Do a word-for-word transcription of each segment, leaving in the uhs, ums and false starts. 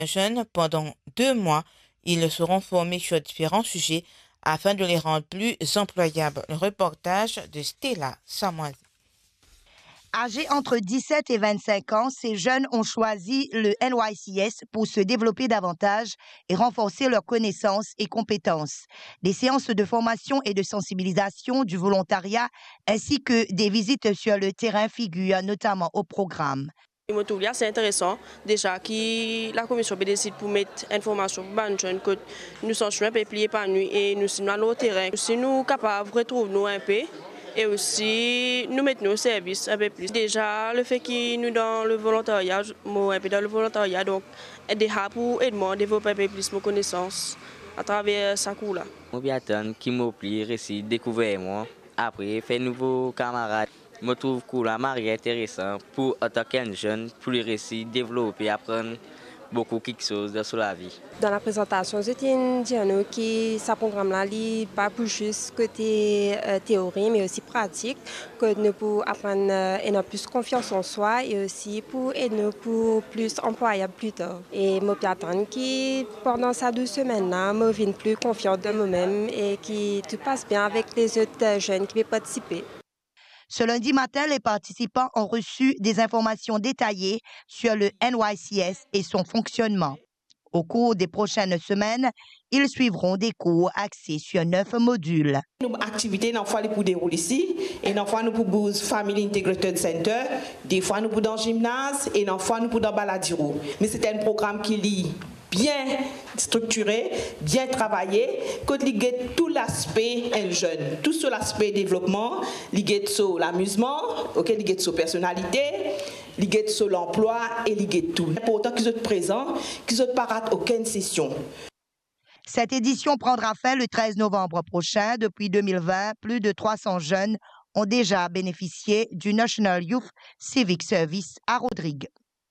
jeunes pendant deux mois. Ils seront formés sur différents sujets afin de les rendre plus employables. Le reportage de Stella Samoisi. Âgés entre dix-sept et vingt-cinq ans, ces jeunes ont choisi le N Y C S pour se développer davantage et renforcer leurs connaissances et compétences. Des séances de formation et de sensibilisation, du volontariat ainsi que des visites sur le terrain figurent notamment au programme. C'est intéressant déjà que la commission décide pour mettre information pour les jeunes que nous sommes un peu plus épanouis et nous sommes dans le terrain. Si nous sommes capables de retrouver nous un peu et aussi nous mettre nos services un peu plus. Déjà le fait que nous dans le volontariat, moi un peu dans le volontariat, donc déjà pour aider moi à développer un peu plus mes connaissances à travers ce cours-là. Je vais attendre qu'il me plaît, récit, découvrir moi, après faire nouveaux camarades. Je me trouve cool, marié intéressant pour en tant qu'un jeune, pour les récits, développer, apprendre beaucoup quelque chose sur la vie. Dans la présentation, j'étais dit que ce programme-là n'est pas pour juste côté euh, théorie, mais aussi pratique, que nous pour apprendre euh, et avoir plus confiance en soi et aussi pour aider nous pour plus employable plus tard. Et je peux attendre que pendant ces deux semaines-là, je vienne plus confiante de moi-même et que tout passe bien avec les autres jeunes qui vont participer. Ce lundi matin, les participants ont reçu des informations détaillées sur le N Y C S et son fonctionnement. Au cours des prochaines semaines, ils suivront des cours axés sur neuf modules. Nos activités, nous fois pour dérouler ici, et nous fois nous pour le Family Integrated Center, des fois nous pour dans le gymnase, et nous fois nous pour dans Baladiro. Mais c'est un programme qui lit bien structuré, bien travaillé, que lié tout l'aspect un jeune, tout sur l'aspect développement, lié sur l'amusement, ok, lié sur personnalité, lié sur l'emploi et lié tout. Pourtant qu'ils soient présents, qu'ils soient pas ratent aucune session. Cette édition prendra fin le treize novembre prochain. Depuis deux mille vingt, plus de trois cents jeunes ont déjà bénéficié du National Youth Civic Service à Rodrigue.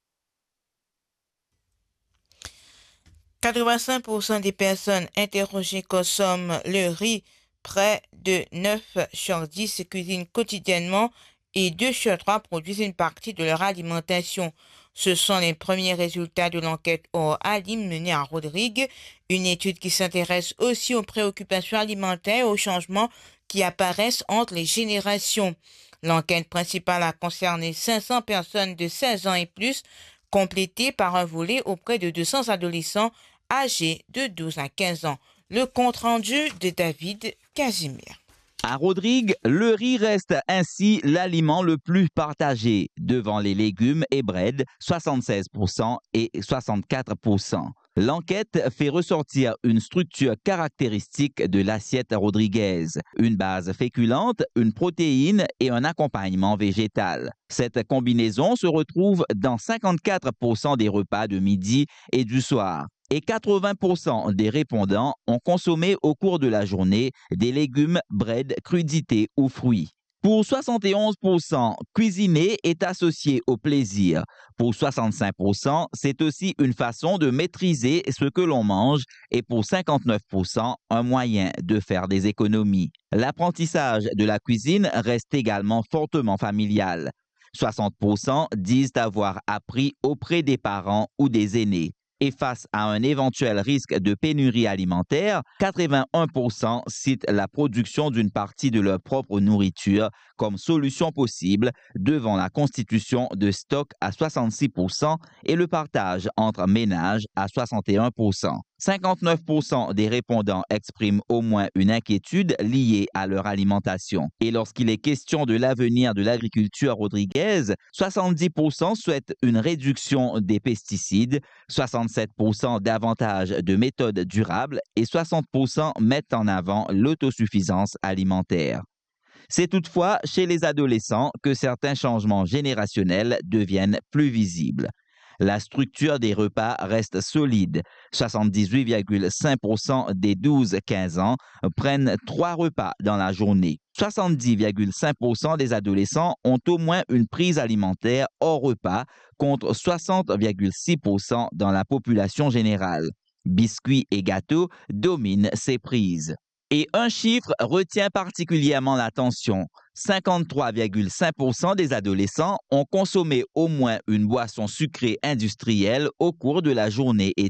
quatre-vingt-cinq pour cent des personnes interrogées consomment le riz. Près de neuf sur dix cuisinent quotidiennement et deux sur trois produisent une partie de leur alimentation. Ce sont les premiers résultats de l'enquête Or Alim menée à Rodrigue, une étude qui s'intéresse aussi aux préoccupations alimentaires et aux changements qui apparaissent entre les générations. L'enquête principale a concerné cinq cents personnes de seize ans et plus, complétée par un volet auprès de deux cents adolescents âgés de douze à quinze ans. Le compte-rendu de David Casimir. À Rodrigue, le riz reste ainsi l'aliment le plus partagé, devant les légumes et bread, soixante-seize pour cent et soixante-quatre pour cent. L'enquête fait ressortir une structure caractéristique de l'assiette rodriguaise, une base féculente, une protéine et un accompagnement végétal. Cette combinaison se retrouve dans cinquante-quatre pour cent des repas de midi et du soir. Et quatre-vingts pour cent des répondants ont consommé au cours de la journée des légumes, bread, crudités ou fruits. Pour soixante et onze pour cent, cuisiner est associé au plaisir. Pour soixante-cinq pour cent, c'est aussi une façon de maîtriser ce que l'on mange et pour cinquante-neuf pour cent, un moyen de faire des économies. L'apprentissage de la cuisine reste également fortement familial. soixante pour cent disent avoir appris auprès des parents ou des aînés. Et face à un éventuel risque de pénurie alimentaire, quatre-vingt-un pour cent citent la production d'une partie de leur propre nourriture comme solution possible devant la constitution de stocks à soixante-six pour cent et le partage entre ménages à soixante et un pour cent. cinquante-neuf pour cent des répondants expriment au moins une inquiétude liée à leur alimentation. Et lorsqu'il est question de l'avenir de l'agriculture rodriguaise, soixante-dix pour cent souhaitent une réduction des pesticides, soixante-sept pour cent davantage de méthodes durables et soixante pour cent mettent en avant l'autosuffisance alimentaire. C'est toutefois chez les adolescents que certains changements générationnels deviennent plus visibles. La structure des repas reste solide. soixante-dix-huit virgule cinq pour cent des douze à quinze ans prennent trois repas dans la journée. soixante-dix virgule cinq pour cent des adolescents ont au moins une prise alimentaire hors repas contre soixante virgule six pour cent dans la population générale. Biscuits et gâteaux dominent ces prises. Et un chiffre retient particulièrement l'attention. cinquante-trois virgule cinq pour cent des adolescents ont consommé au moins une boisson sucrée industrielle au cours de la journée